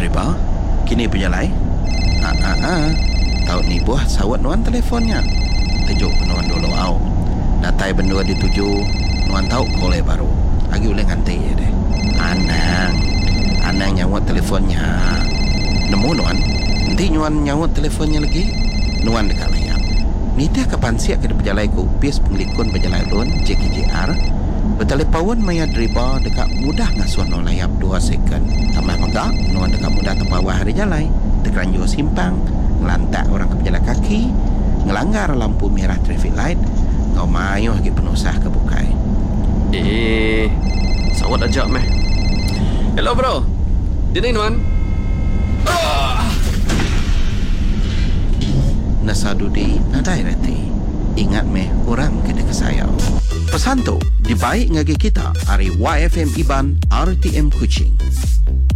driver, kini penjalai. Tahu ni buah sawat nuan telefonnya. Tujuk nuan dulu au. Natai bendua dituju, nuan tahu boleh baru. Agi boleh nganti ya deh. Anang nyawat telefonnya. Nemu nuan, nanti nuan nyawat telefonnya lagi. Nuan dekat layar. Nita kapan siap ke penjalai ku upis penglikun penjalai lun JKJR. Bertelepon maya driver dekat mudah ngasuan no layap 2 second. Tambah megak, nuan dekat mudah terpawah hari jalai. Terkeranjur simpang, ngelantak orang ke penjalan kaki, ngelanggar lampu merah traffic light, ngau mayuh lagi penusah ke bukai. Sawat ajak meh. Hello bro. Dini nuan. Nasadudi nadai reti. Ingat meh orang kena kesayau. Pesan tu dibaik ngagi kita hari YFM Iban RTM Kuching.